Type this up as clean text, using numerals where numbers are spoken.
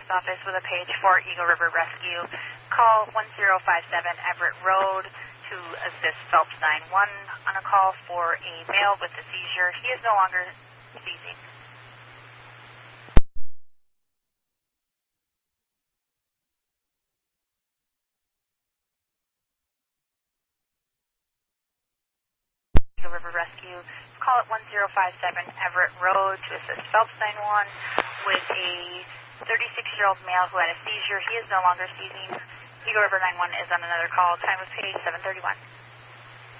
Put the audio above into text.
Sheriff's Office with a page for Eagle River Rescue. Call 1057 Everett Road to assist Phelps 911 on a call for a male with a seizure. He is no longer seizing. Eagle River Rescue. Call at 1057 Everett Road to assist Phelps 911 with a 36-year-old male who had a seizure. He is no longer seizing. Eagle River 911 is on another call. Time of page 7:31.